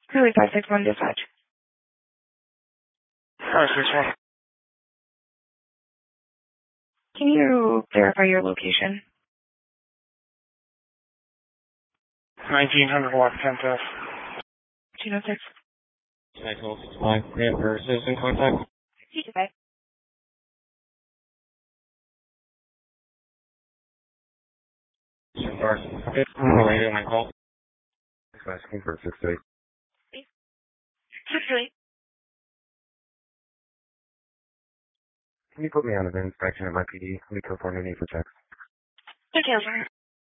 Really 561 dispatch. Alright, 6-1. Can you verify your location? 1900 Watt 10th. 206. Cycle 65, grant for citizen contact. 65. Stars. Okay, I'm ready on my call. Asking for 6-8. 68. Can you put me on an inspection at my PD? We co-coordinate for checks. Okay,